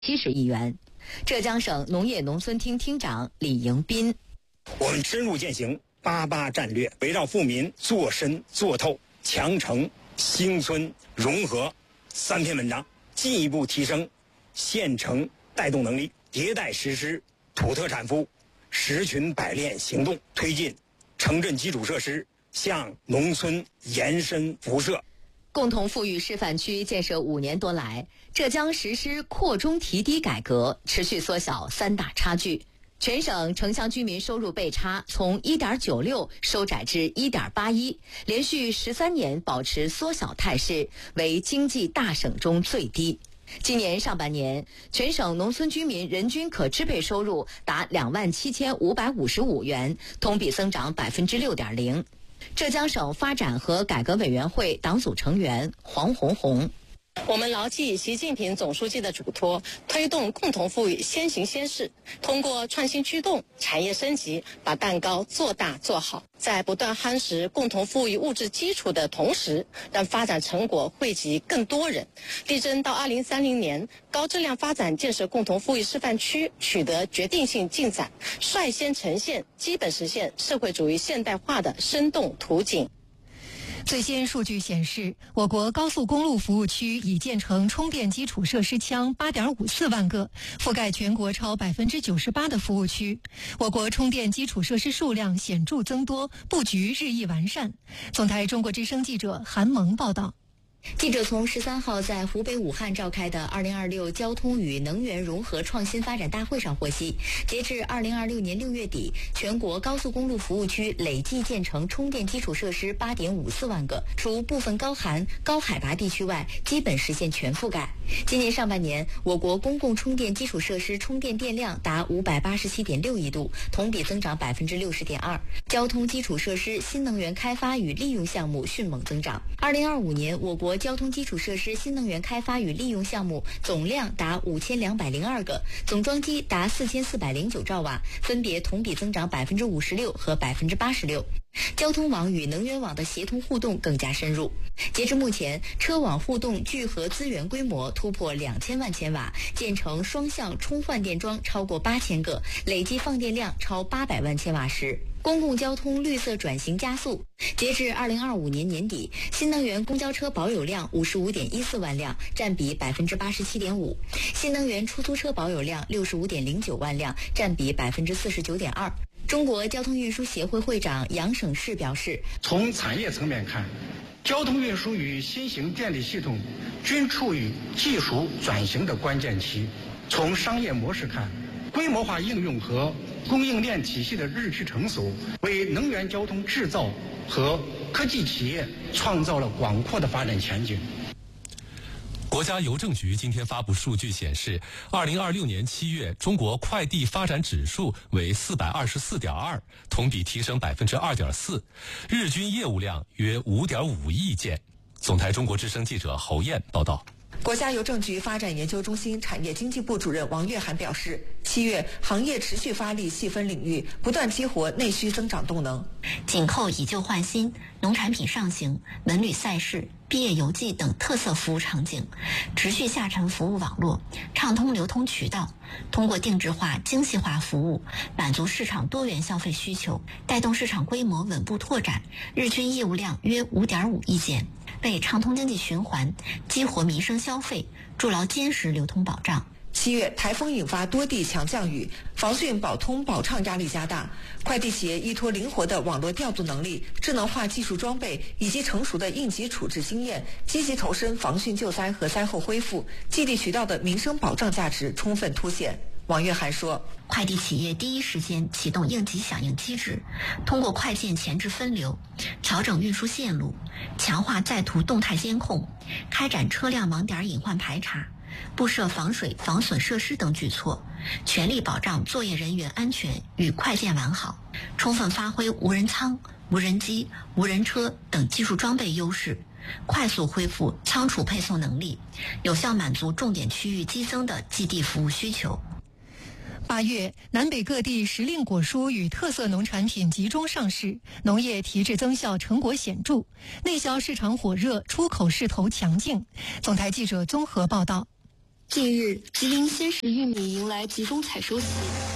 70亿元。浙江省农业农村厅厅长李迎斌： 我们深入践行88战略，围绕富民做深做透、强城兴村融合3篇文章，进一步提升县城带动能力，迭代实施土特产服务10群百炼行动，推进城镇基础设施向农村延伸辐射。 共同富裕示范区建设5年多来，浙江实施扩中提低改革，持续缩小3大差距。全省城乡居民收入倍差从 1.96 收窄至 1.81， 连续13年保持缩小态势，为经济大省中最低。今年上半年，全省农村居民人均可支配收入达27555元，同比增长 6.0%。浙江省发展和改革委员会党组成员黄红红： 我们牢记习近平总书记的嘱托，推动共同富裕先行先试，通过创新驱动、产业升级，把蛋糕做大做好。在不断夯实共同富裕物质基础的同时，让发展成果惠及更多人。力争到2030年，高质量发展建设共同富裕示范区取得决定性进展，率先呈现基本实现社会主义现代化的生动图景。 最新数据显示，我国高速公路服务区已建成充电基础设施腔 8.54 万个，覆盖全国超 98% 的服务区。我国充电基础设施数量显著增多，布局日益完善。总台中国之声记者韩萌报道。 记者从13号在湖北武汉召开的2026交通与能源融合创新发展大会上获悉，截至2026年6月底，全国高速公路服务区累计建成充电基础设施 8.54 万个，除部分高寒、高海拔地区外，基本实现全覆盖。今年上半年，我国公共充电基础设施充电电量达587.6亿度，同比增长 60.2%。交通基础设施新能源开发与利用项目迅猛增长。2025年，我国交通基础设施新能源开发与利用项目总量达5202个，总装机达4409兆瓦，分别同比增长 56% 和 86%。交通网与能源网的协同互动更加深入。截至目前，车网互动聚合资源规模突破2000万千瓦，建成双向充换电桩超过8000个，累计放电量超800万千瓦时。公共交通绿色转型加速。截至2025年年底，新能源公交车保有量55.14万辆，占比 87.5%；新能源出租车保有量65.09万辆，占比 49.2%。中国交通运输协会会长杨省士表示， 从产业层面看，交通运输与新型电力系统均处于技术转型的关键期。从商业模式看，规模化应用和供应链体系的日趋成熟，为能源交通制造和科技企业创造了广阔的发展前景。 国家邮政局今天发布数据显示，2026年7月，中国快递发展指数为424.2，同比提升 2.4%， 日均业务量约 5.5亿件。总台中国之声记者侯燕报道。 国家邮政局发展研究中心产业经济部主任王月涵表示，7月行业持续发力细分领域，不断激活内需增长动能。 紧扣以旧换新、农产品上行、文旅赛事、毕业游记等特色服务场景，持续下沉服务网络，畅通流通渠道，通过定制化、精细化服务，满足市场多元消费需求，带动市场规模稳步拓展，日均业务量约 5.5亿件，为畅通经济循环、激活民生消费筑牢坚实流通保障。 7月，台风引发多地强降雨，防汛保通保畅压力加大。快递企业依托灵活的网络调度能力、智能化技术装备以及成熟的应急处置经验，积极投身防汛救灾和灾后恢复，寄递渠道的民生保障价值充分凸显。王月涵说， 快递企业第一时间启动应急响应机制，通过快件前置分流、调整运输线路、强化在途动态监控、开展车辆网点隐患排查、布设防水防损设施等举措，全力保障作业人员安全与快件完好，充分发挥无人仓、无人机、无人车等技术装备优势，快速恢复仓储配送能力，有效满足重点区域激增的寄递服务需求。 8月，南北各地时令果蔬与特色农产品集中上市，农业提质增效成果显著，内销市场火热，出口势头强劲。总台记者综合报道。 近日，吉林鲜食玉米迎来集中采收期。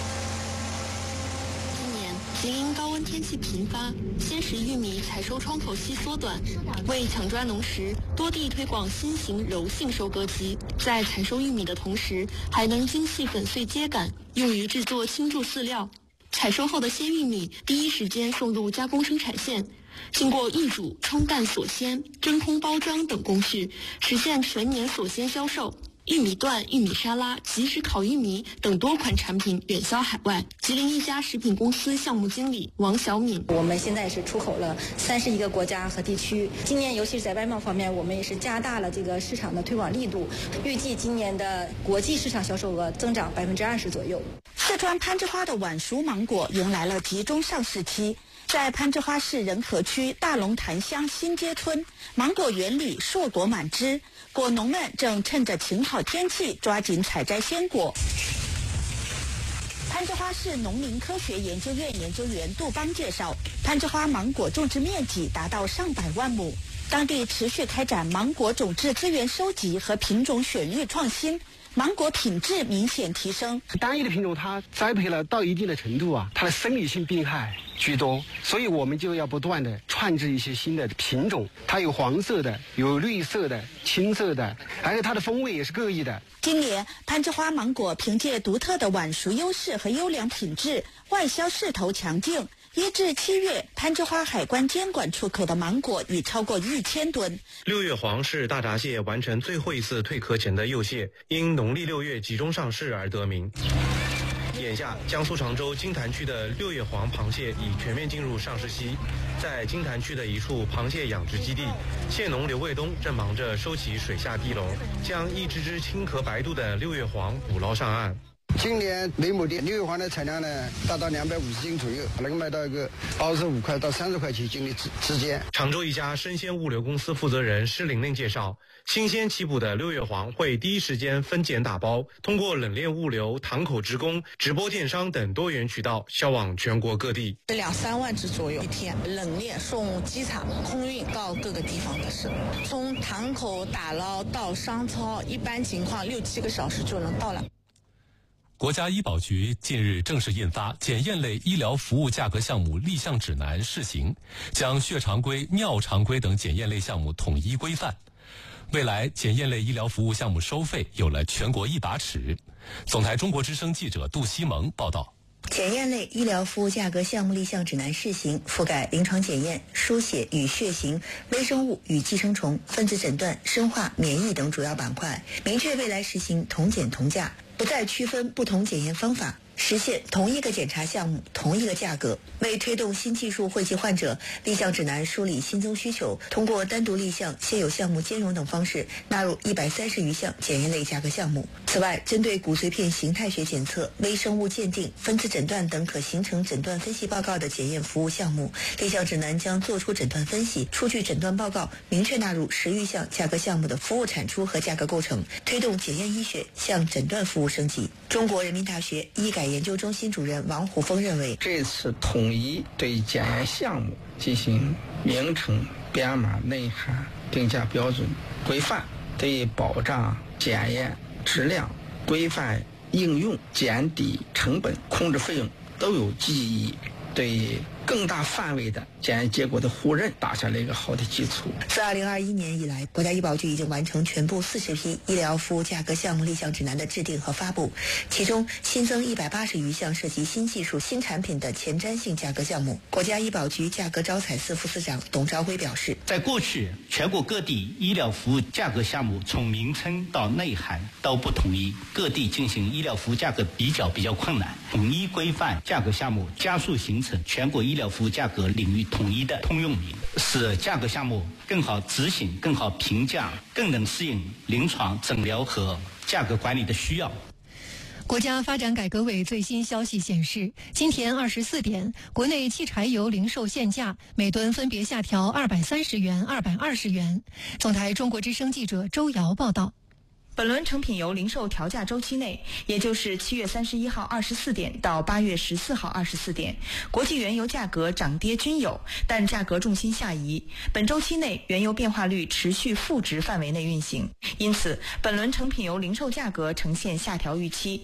今年吉林高温天气频发，鲜食玉米采收窗口期缩短。为抢抓农时，多地推广新型柔性收割机，在采收玉米的同时，还能精细粉碎秸秆，用于制作青贮饲料。采收后的鲜玉米第一时间送入加工生产线，经过预煮、冲淡锁鲜、真空包装等工序，实现全年锁鲜销售。玉米段、玉米沙拉、即食烤玉米等多款产品远销海外。吉林一家食品公司项目经理王小敏： 我们现在是出口了31个国家和地区。今年尤其是在外贸方面，我们也是加大了这个市场的推广力度，预计今年的国际市场销售额增长20%左右。 四川攀枝花的晚熟芒果迎来了集中上市期。在攀枝花市仁和区大龙潭乡新街村，芒果园里硕果满枝，果农们正趁着晴好天气抓紧采摘鲜果。攀枝花市农林科学研究院研究员杜邦介绍，攀枝花芒果种植面积达到上百万亩，当地持续开展芒果种质资源收集和品种选育创新，芒果品质明显提升。 单一的品种它栽培了到一定的程度啊，它的生理性病害居多，所以我们就要不断的创制一些新的品种，它有黄色的，有绿色的，青色的，而且它的风味也是各异的。 今年攀枝花芒果凭借独特的晚熟优势和优良品质，外销势头强劲。1至7月，攀枝花海关监管出口的芒果已超过1000吨。 六月黄是大闸蟹完成最后一次蜕壳前的幼蟹，因农历6月集中上市而得名。眼下，江苏常州金坛区的六月黄螃蟹已全面进入上市期。在金坛区的一处螃蟹养殖基地，蟹农刘卫东正忙着收起水下地笼，将一只只青壳白肚的六月黄捕捞上岸。 今年每亩的六月黄的产量呢，达到250斤左右，能卖到一个25块到30块钱斤的之间。 常州一家生鲜物流公司负责人施玲玲介绍，新鲜起捕的六月黄会第一时间分拣打包，通过冷链物流、堂口职工、直播电商等多元渠道销往全国各地。 2-3万只左右一天，冷链送机场空运到各个地方的是，从堂口打捞到商超，一般情况6-7个小时就能到了。 国家医保局近日正式印发检验类医疗服务价格项目立项指南试行，将血常规、尿常规等检验类项目统一规范。未来检验类医疗服务项目收费有了全国一把尺。总台中国之声记者杜西蒙报道。 检验类医疗服务价格项目立项指南试行，覆盖临床检验、输血与血型、微生物与寄生虫、分子诊断、生化、免疫等主要板块，明确未来实行同检同价，不再区分不同检验方法，实现同一个检查项目同一个价格。为推动新技术惠及患者，立项指南梳理新增需求，通过单独立项、现有项目兼容等方式，纳入130余项检验类价格项目。此外，针对骨髓片形态学检测、微生物鉴定、分子诊断等可形成诊断分析报告的检验服务项目，立项指南将作出诊断分析，出具诊断报告，明确纳入10余项价格项目的服务产出和价格构成，推动检验医学向诊断服务升级。中国人民大学医改研究中心主任王虎峰认为， 这次统一对检验项目进行名称、编码、内涵、定价标准规范，对保障检验质量、规范应用、减低成本、控制费用都有记忆，对更大范围的检验结果的互认打下了一个好的基础。 自2021年以来，国家医保局已经完成全部40批医疗服务价格项目立项指南的制定和发布，其中新增180余项涉及新技术、新产品的前瞻性价格项目。国家医保局价格招采司副司长董朝辉表示， 在过去，全国各地医疗服务价格项目从名称到内涵都不统一，各地进行医疗服务价格比较困难。统一规范价格项目，加速形成全国医疗服务价格领域统一的通用名，使价格项目更好执行、更好评价，更能适应临床诊疗和价格管理的需要。 国家发展改革委最新消息显示，今天24点，国内汽柴油零售限价每吨分别下调230元、220元。总台中国之声记者周瑶报道。 本轮成品油零售调价周期内，也就是7月31号24点到8月14号24点，国际原油价格涨跌均有，但价格重心下移。本周期内，原油变化率持续负值范围内运行，因此本轮成品油零售价格呈现下调预期。